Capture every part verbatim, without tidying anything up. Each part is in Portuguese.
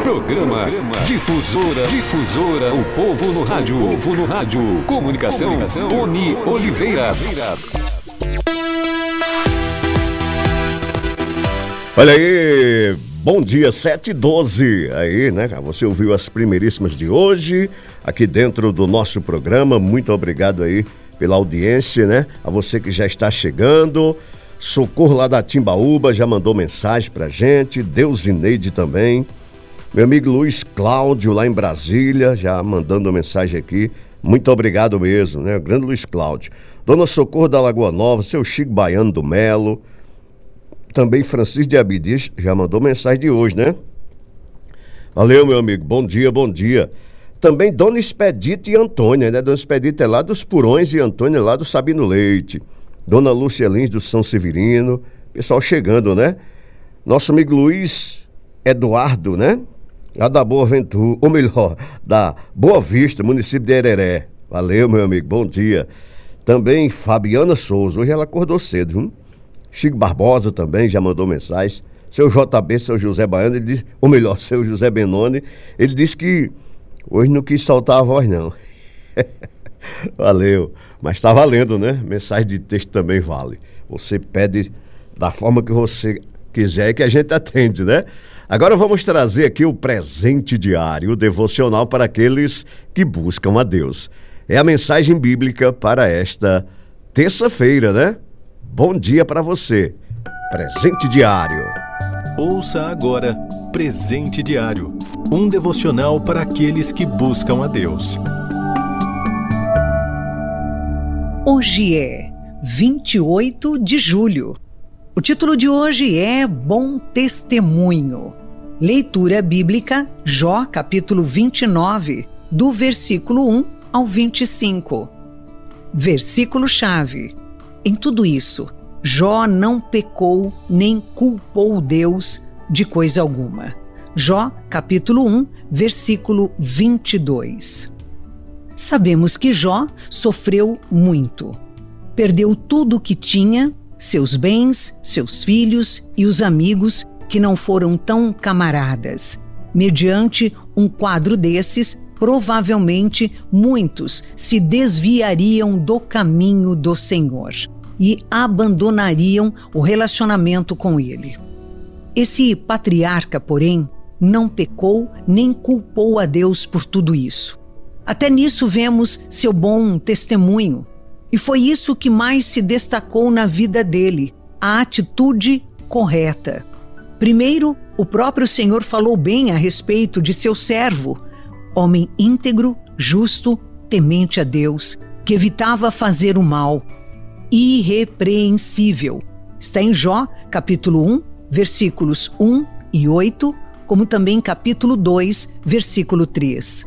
Programa, Programa Difusora, Difusora, o povo no rádio, o povo no rádio. Comunicação, Comunicação Tony Oliveira. Olha aí, bom dia, sete e doze. Aí, né, você ouviu as primeiríssimas de hoje, aqui dentro do nosso programa. Muito obrigado aí pela audiência, né? A você que já está chegando. Socorro lá da Timbaúba já mandou mensagem pra gente. Deusineide também. Meu amigo Luiz Cláudio lá em Brasília, já mandando mensagem aqui. Muito obrigado mesmo, né? O grande Luiz Cláudio. Dona Socorro da Lagoa Nova, seu Chico Baiano do Melo. Também Francisco de Abdias já mandou mensagem de hoje, né? Valeu, meu amigo. Bom dia, bom dia. Também Dona Expedita e Antônia, né? Dona Expedita é lá dos Purões e Antônia é lá do Sabino Leite. Dona Lúcia Lins do São Severino. Pessoal chegando, né? Nosso amigo Luiz Eduardo, né? Lá da Boa Ventura, ou melhor, da Boa Vista, município de Hereré. Valeu, meu amigo. Bom dia. Também Fabiana Souza. Hoje ela acordou cedo, viu? Chico Barbosa também já mandou mensagem. Seu J B, seu José Baiano, ele diz, ou melhor, seu José Benoni, ele disse que hoje não quis soltar a voz, não. Valeu. Mas está valendo, né? Mensagem de texto também vale. Você pede da forma que você quiser que a gente atende, né? Agora vamos trazer aqui o presente diário, o devocional para aqueles que buscam a Deus. É a mensagem bíblica para esta terça-feira, né? Bom dia para você. Presente diário. Ouça agora Presente Diário, um devocional para aqueles que buscam a Deus. Hoje é vinte e oito de julho. O título de hoje é Bom Testemunho. Leitura bíblica, Jó, capítulo vinte e nove, do versículo um ao vinte e cinco. Versículo-chave. Em tudo isso, Jó não pecou nem culpou Deus de coisa alguma. Jó, capítulo um, versículo vinte e dois. Sabemos que Jó sofreu muito. Perdeu tudo o que tinha, seus bens, seus filhos e os amigos que não foram tão camaradas. Mediante um quadro desses, provavelmente muitos se desviariam do caminho do Senhor e abandonariam o relacionamento com Ele. Esse patriarca, porém, não pecou nem culpou a Deus por tudo isso. Até nisso vemos seu bom testemunho. E foi isso que mais se destacou na vida dele, a atitude correta. Primeiro, o próprio Senhor falou bem a respeito de seu servo, homem íntegro, justo, temente a Deus, que evitava fazer o mal, irrepreensível. Está em Jó, capítulo um, versículos um e oito, como também capítulo dois, versículo três.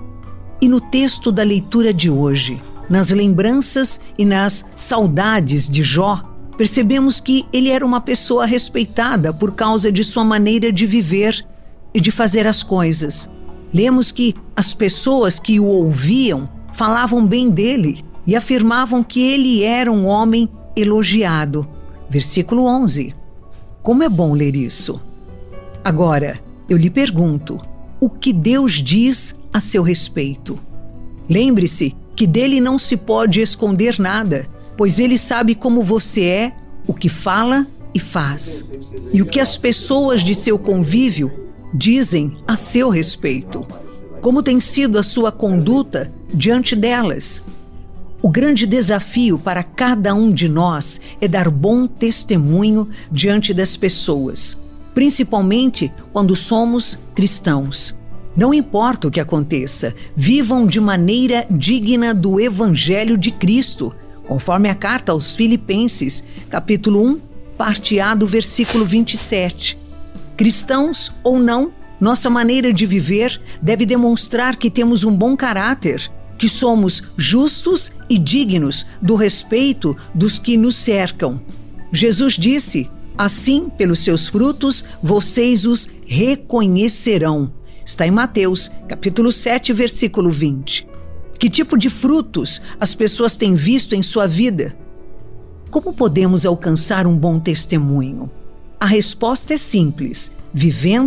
E no texto da leitura de hoje, nas lembranças e nas saudades de Jó, percebemos que ele era uma pessoa respeitada por causa de sua maneira de viver e de fazer as coisas. Lemos que as pessoas que o ouviam falavam bem dele e afirmavam que ele era um homem elogiado. Versículo onze. Como é bom ler isso. Agora, eu lhe pergunto, o que Deus diz a seu respeito? Lembre-se que dele não se pode esconder nada, pois ele sabe como você é, o que fala e faz, e o que as pessoas de seu convívio dizem a seu respeito. Como tem sido a sua conduta diante delas? O grande desafio para cada um de nós é dar bom testemunho diante das pessoas, principalmente quando somos cristãos. Não importa o que aconteça, vivam de maneira digna do Evangelho de Cristo, conforme a carta aos Filipenses, capítulo um, parte A do versículo vinte e sete. Cristãos ou não, nossa maneira de viver deve demonstrar que temos um bom caráter, que somos justos e dignos do respeito dos que nos cercam. Jesus disse, assim, pelos seus frutos, vocês os reconhecerão. Está em Mateus, capítulo sete, versículo vinte. Que tipo de frutos as pessoas têm visto em sua vida? Como podemos alcançar um bom testemunho? A resposta é simples: vivendo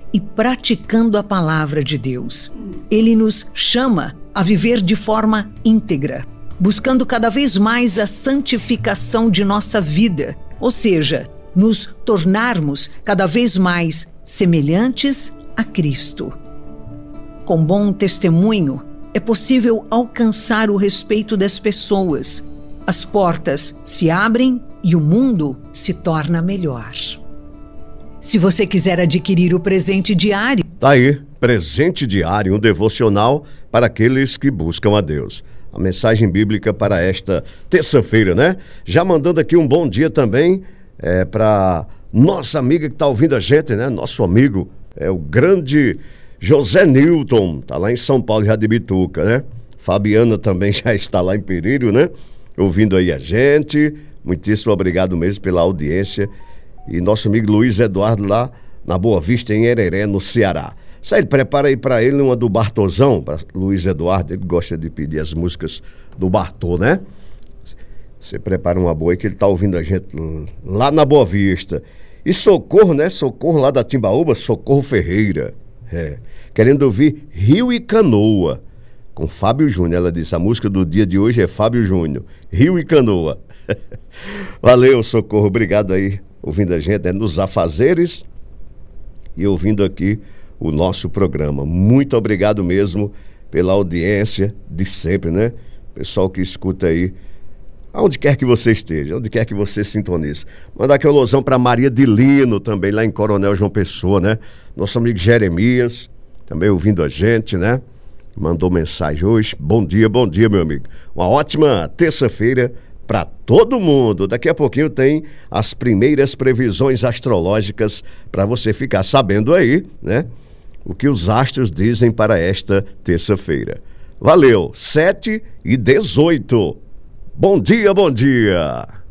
e praticando a palavra de Deus. Ele nos chama a viver de forma íntegra, buscando cada vez mais a santificação de nossa vida, ou seja, nos tornarmos cada vez mais semelhantes a Cristo. Com bom testemunho, é possível alcançar o respeito das pessoas. As portas se abrem e o mundo se torna melhor. Se você quiser adquirir o presente diário... Tá aí, presente diário, um devocional para aqueles que buscam a Deus. A mensagem bíblica para esta terça-feira, né? Já mandando aqui um bom dia também é, para nossa amiga que está ouvindo a gente, né? Nosso amigo, é o grande José Newton, tá lá em São Paulo, já de Bituca, né? Fabiana também já está lá em Pereiro, né? Ouvindo aí a gente. Muitíssimo obrigado mesmo pela audiência. E nosso amigo Luiz Eduardo lá na Boa Vista, em Hereré, no Ceará. Sai, prepara aí para ele uma do Bartozão, para Luiz Eduardo, ele gosta de pedir as músicas do Bartô, né? Você prepara uma boa aí que ele tá ouvindo a gente lá na Boa Vista. E Socorro, né? Socorro lá da Timbaúba, Socorro Ferreira. É. Querendo ouvir Rio e Canoa, com Fábio Júnior. Ela disse, a música do dia de hoje é Fábio Júnior, Rio e Canoa. Valeu, Socorro, obrigado aí, ouvindo a gente, né? Nos afazeres e ouvindo aqui o nosso programa. Muito obrigado mesmo pela audiência de sempre, né? Pessoal que escuta aí, aonde quer que você esteja, onde quer que você sintonize. Mandar aqui uma alusão para Maria de Lino, também lá em Coronel João Pessoa, né? Nosso amigo Jeremias, também ouvindo a gente, né? Mandou mensagem hoje. Bom dia, bom dia, meu amigo. Uma ótima terça-feira para todo mundo. Daqui a pouquinho tem as primeiras previsões astrológicas para você ficar sabendo aí, né? O que os astros dizem para esta terça-feira. Valeu, sete e dezoito. Bom dia, bom dia.